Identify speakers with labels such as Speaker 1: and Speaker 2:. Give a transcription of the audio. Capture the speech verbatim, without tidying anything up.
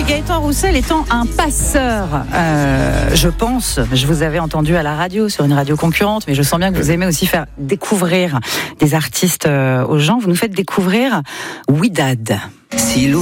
Speaker 1: aujourd'hui, Gaëtan Roussel étant un passeur, euh, je pense, je vous avais entendu à la radio, sur une radio concurrente, mais je sens bien que vous aimez aussi faire découvrir des artistes euh, aux gens. Vous nous fait découvrir Ouidad.